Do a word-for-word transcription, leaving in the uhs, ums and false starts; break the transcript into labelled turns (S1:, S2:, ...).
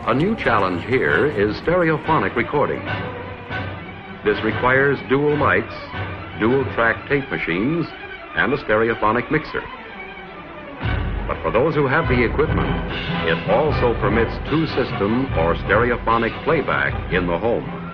S1: A new challenge here is stereophonic recording. This requires dual mics, dual-track tape machines, and a stereophonic mixer. But for those who have the equipment, it also permits two-system or stereophonic playback in the home.